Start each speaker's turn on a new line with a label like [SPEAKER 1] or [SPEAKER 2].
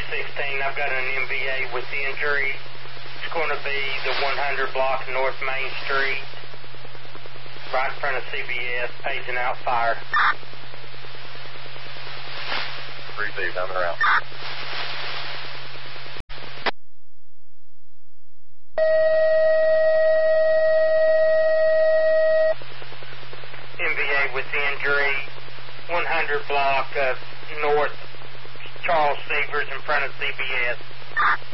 [SPEAKER 1] 16. I've got an MVA with injury. It's going to be the 100 block North Main Street, right in front of CBS, paging out fire.
[SPEAKER 2] 3-2, coming around.
[SPEAKER 1] MVA with injury, 100 block North Charles Severs in front of CBS.